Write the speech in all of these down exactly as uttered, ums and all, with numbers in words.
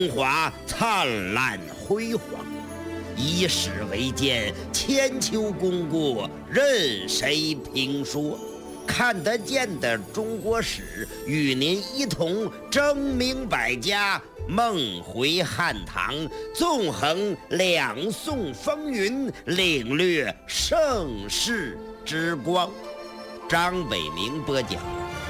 华灿烂辉煌，以史为鉴，千秋功过任谁评说。看得见的中国史，与您一同争鸣百家，梦回汉唐，纵横两宋风云，领略盛世之光。张北明播讲。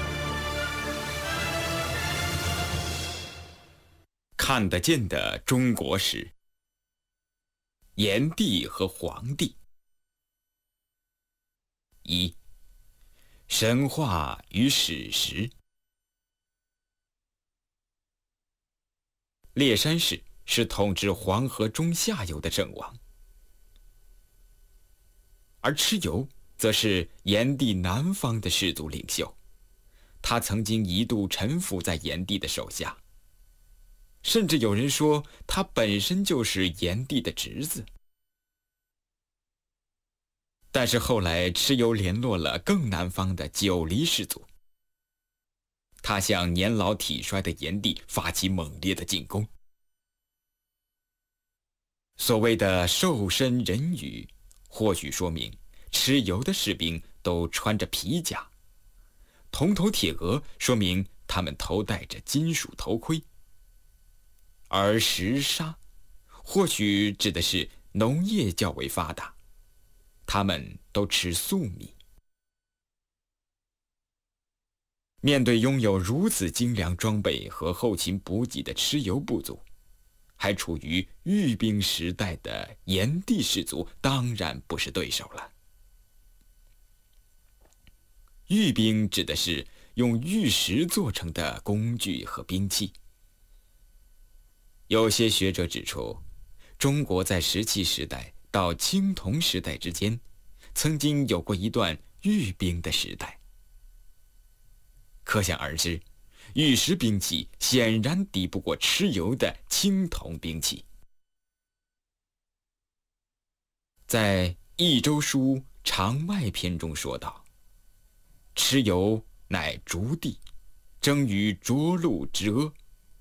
看得见的中国史，炎帝和黄帝。一、神话与史实。烈山氏是统治黄河中下游的郑王，而蚩尤则是炎帝南方的氏族领袖，他曾经一度臣服在炎帝的手下。甚至有人说他本身就是炎帝的侄子。但是后来蚩尤联络了更南方的九黎氏族，他向年老体衰的炎帝发起猛烈的进攻。所谓的兽身人羽，或许说明蚩尤的士兵都穿着皮甲，铜头铁额说明他们头戴着金属头盔，而食沙或许指的是农业较为发达，他们都吃粟米。面对拥有如此精良装备和后勤补给的蚩尤部族，还处于御兵时代的炎帝氏族当然不是对手了。御兵指的是用玉石做成的工具和兵器。有些学者指出，中国在石器时代到青铜时代之间，曾经有过一段御兵的时代。可想而知，玉石兵器显然敌不过蚩尤的青铜兵器。在《益州书·长外篇》中说道：“蚩尤乃逐地，征于涿鹿之阿。”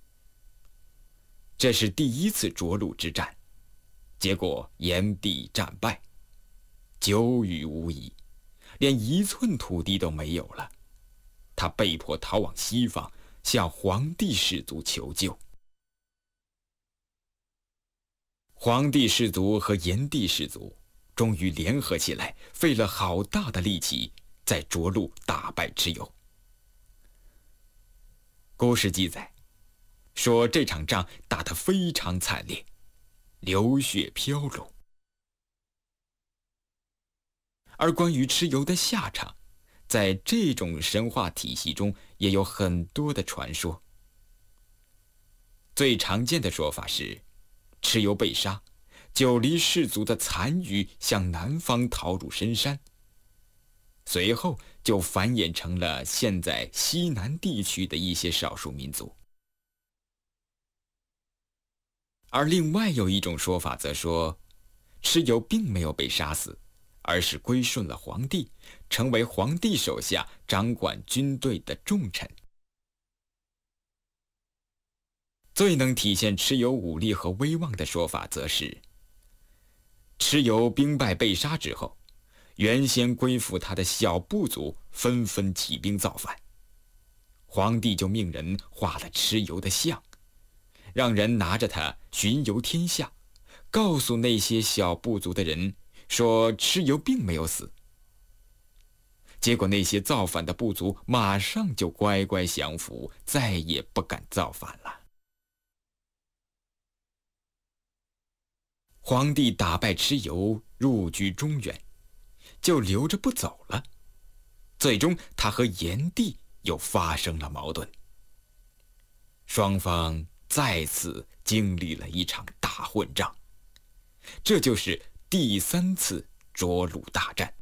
这是第一次涿鹿之战，结果炎帝战败，久雨无遗，连一寸土地都没有了。他被迫逃往西方，向黄帝氏族求救。黄帝氏族和炎帝氏族终于联合起来，费了好大的力气，在涿鹿打败蚩尤。故事记载说这场仗打得非常惨烈，流血飘橹。而关于蚩尤的下场，在这种神话体系中也有很多的传说。最常见的说法是，蚩尤被杀，九黎氏族的残余向南方逃入深山，随后就繁衍成了现在西南地区的一些少数民族。而另外有一种说法则说，蚩尤并没有被杀死，而是归顺了黄帝，成为黄帝手下掌管军队的重臣。最能体现蚩尤武力和威望的说法则是，蚩尤兵败被杀之后，原先归附他的小部族纷纷起兵造反，黄帝就命人画了蚩尤的像，让人拿着它巡游天下，告诉那些小部族的人说蚩尤并没有死。结果那些造反的部族马上就乖乖降服，再也不敢造反了。黄帝打败蚩尤，入居中原，就留着不走了。最终他和炎帝又发生了矛盾，双方再次经历了一场大混战，这就是第三次涿鹿大战。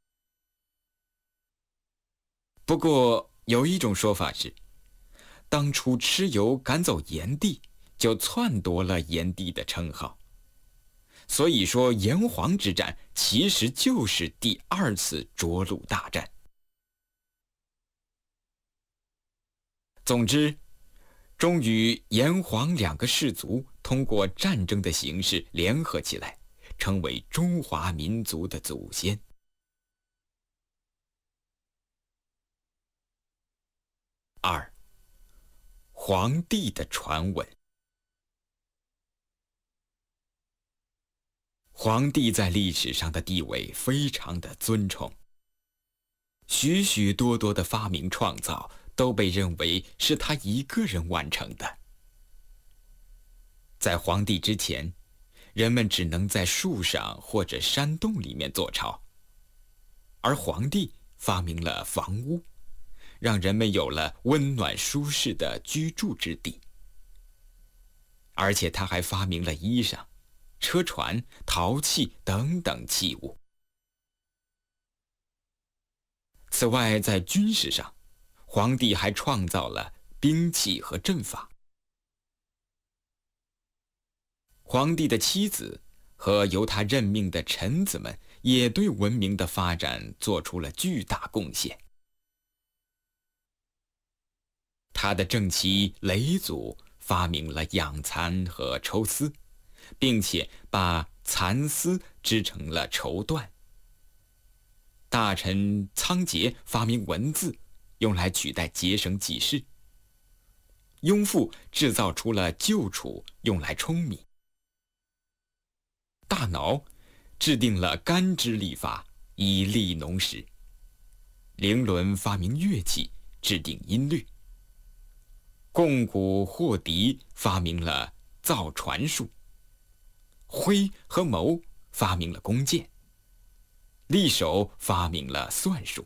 不过有一种说法是，当初蚩尤赶走炎帝，就篡夺了炎帝的称号，所以说炎黄之战其实就是第二次涿鹿大战。总之， 终于炎黄两个氏族通过战争的形式联合起来，成为中华民族的祖先。二、皇帝的传闻。皇帝在历史上的地位非常的尊崇，许许多多的发明创造都被认为是他一个人完成的。在皇帝之前，人们只能在树上或者山洞里面做巢，而皇帝发明了房屋，让人们有了温暖舒适的居住之地。而且他还发明了衣裳、车船、陶器等等器物。此外，在军事上，皇帝还创造了兵器和阵法。皇帝的妻子和由他任命的臣子们也对文明的发展做出了巨大贡献。他的正妻嫘祖发明了养蚕和抽丝，并且把蚕丝织成了绸缎。大臣仓颉发明文字，用来取代结绳记事。雍复制造出了臼杵，用来舂米。大挠制定了干支历法，以利农时。伶伦发明乐器，制定音律。贡古霍狄发明了造船术。徽和谋发明了弓箭。利手发明了算术。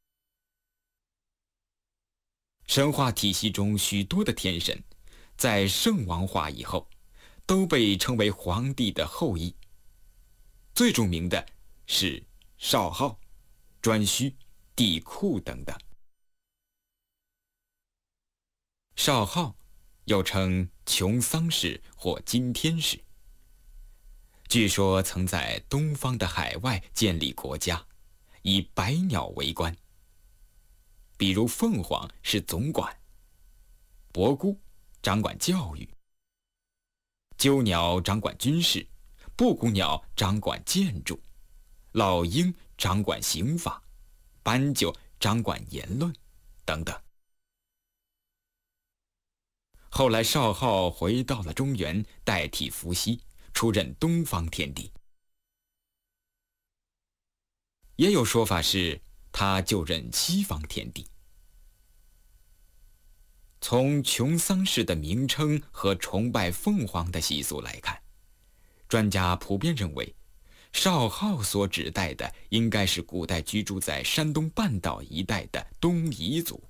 神话体系中许多的天神，在圣王化以后，都被称为皇帝的后裔。最著名的是少昊、颛顼、帝喾等等。少昊又称穷桑氏或金天氏，据说曾在东方的海外建立国家，以百鸟为官。比如凤凰是总管，伯姑掌管教育，鸠鸟掌管军事，布谷鸟掌管建筑，老鹰掌管刑法，斑鸠掌管言论，等等。后来少昊回到了中原，代替伏羲，出任东方天帝。也有说法是他就任西方天帝。从穷桑氏的名称和崇拜凤凰的习俗来看，专家普遍认为，少昊所指代的应该是古代居住在山东半岛一带的东夷族。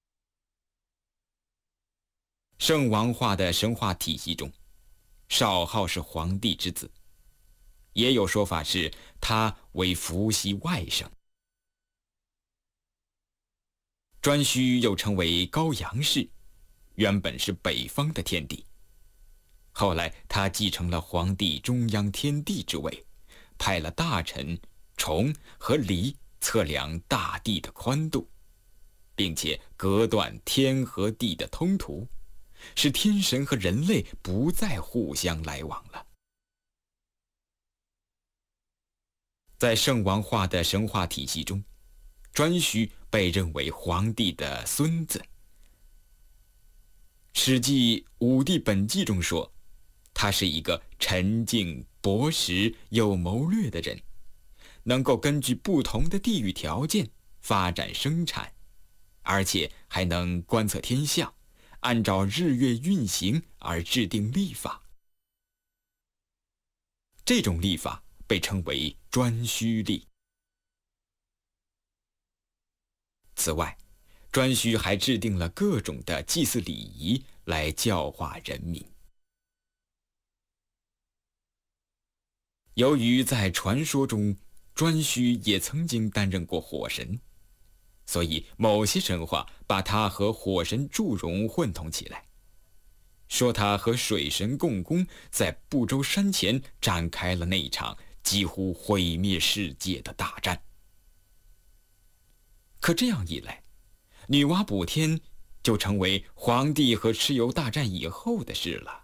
圣王化的神话体系中，少昊是皇帝之子，也有说法是他为伏羲外甥。颛顼又称为高阳氏，原本是北方的天帝，后来他继承了皇帝中央天帝之位，派了大臣崇和黎测量大地的宽度，并且隔断天和地的通途，使天神和人类不再互相来往了。在圣王化的神话体系中，颛顼被认为皇帝的孙子。《史记·武帝本纪》中说，他是一个沉静、博识又谋略的人，能够根据不同的地域条件发展生产，而且还能观测天象，按照日月运行而制定历法。这种历法被称为颛顼历。此外，颛顼还制定了各种的祭祀礼仪来教化人民。由于在传说中，颛顼也曾经担任过火神，所以某些神话把他和火神祝融混同起来，说他和水神共工在不周山前展开了那一场几乎毁灭世界的大战。可这样一来，女娲补天就成为皇帝和蚩尤大战以后的事了。